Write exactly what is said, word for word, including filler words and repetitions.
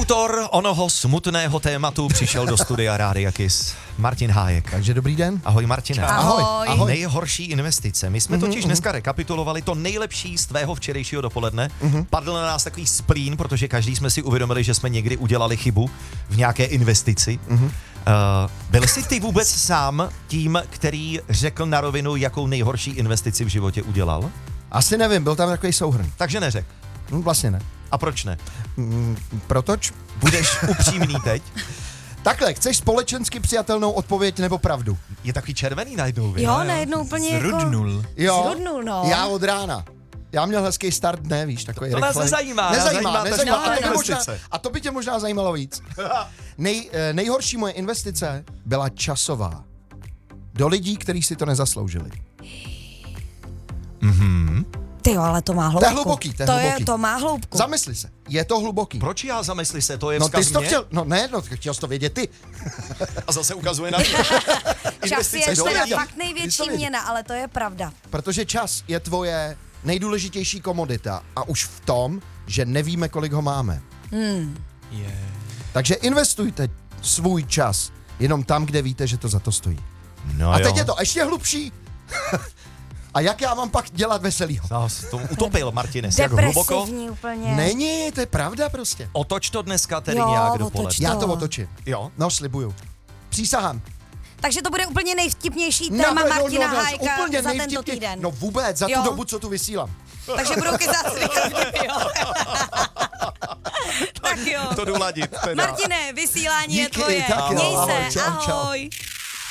Autor onoho smutného tématu přišel do studia Rádia Kiss. Martin Hájek. Takže dobrý den. Ahoj Martine. Ahoj. Ahoj. Nejhorší investice. My jsme totiž dneska rekapitulovali to nejlepší z tvého včerejšího dopoledne. Padl na nás takový splín, protože každý jsme si uvědomili, že jsme někdy udělali chybu v nějaké investici. Uh, byl jsi ty vůbec sám tím, který řekl na rovinu, jakou nejhorší investici v životě udělal? Asi nevím, byl tam takový souhrn. Takže neřek. Hm, vlastně ne. A proč ne? Mm, protoč? Budeš upřímný teď? Takhle, chceš společensky přijatelnou odpověď nebo pravdu? Je takový červený najednou, vy? Jo, najednou úplně Zrudnul. jako... Jo, Zrudnul, no. já od rána. Já měl hezký start dne, víš, takový To nás rychlej. nezajímá, nás Nezajímá, zajímá ta nezajímá. špatná A, to by možná, investice. a to by tě možná zajímalo víc. Nej, eh, nejhorší moje investice byla časová. Do lidí, kteří si to nezasloužili. Mhm. Ty jo, ale to má hloubku. To je hluboký, to je to, hluboký. je, to má hloubku. Zamysli se, je to hluboký. Proč já zamysli se, to je No vzkaz ty jsi to mě? chtěl, no ne, no, chtěl jsi to vědět ty. A zase ukazuje na mě. Čas je do teda lidí. fakt Ty největší to vědět. měna, ale to je pravda. Protože čas je tvoje nejdůležitější komodita a už v tom, že nevíme, kolik ho máme. Hmm. Yeah. Takže investujte svůj čas jenom tam, kde víte, že to za to stojí. No A jo. teď je to ještě hlubší. A jak já mám pak dělat veselýho? Nás to utopil, Martine, jsi jak hluboko. Depresivní úplně. Není, to je pravda prostě. Otoč to dneska tedy Jo, nějak otoč dopoledne. to. Já to otočím. Jo. No, slibuju. Přísahám. Takže to bude úplně nejvtipnější téma no, Martina no, no, Hájka úplně za tento nejvtipně- týden. No vůbec, za Jo. tu dobu, co tu vysílám. Takže budou kyzat jo. Tak jo. To jdu ladit, teda. Martine, vysílání je Díky, tvoje. tak jo, Měj ahoj, se, čau, čau. ahoj.